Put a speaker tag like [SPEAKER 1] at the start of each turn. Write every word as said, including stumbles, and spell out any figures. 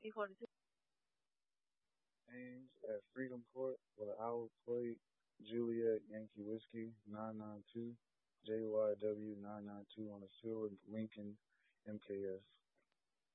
[SPEAKER 1] Ames at Freedom Port with an hour plate, Juliet Yankee Whiskey nine nine two, J Y W nine nine two on a silver Lincoln M K S.